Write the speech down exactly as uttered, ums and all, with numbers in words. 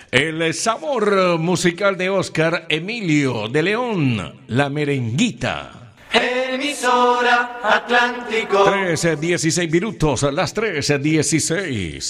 El sabor musical de Oscar Emilio de León, La Merenguita. Emisora Atlántico. trece dieciséis minutos, las trece dieciséis.